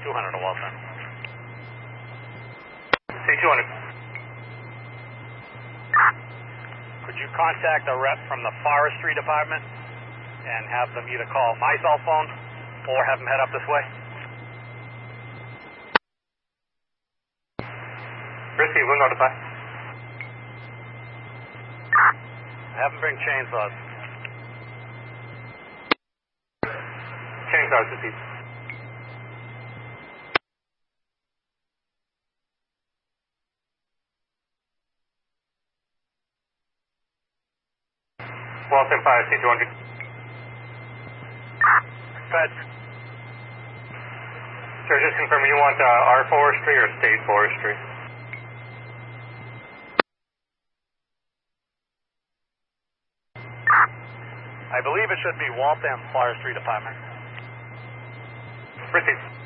200 to Waltham. C200. Could you contact a rep from the Forestry Department and have them either call my cell phone or have them head up this way? Receive, we'll notify. Have them bring chainsaws. Chainsaws received. Waltham 5, C200. Fed. Sir, just confirm you want our forestry or state forestry? I believe it should be Waltham Forestry Department. Received.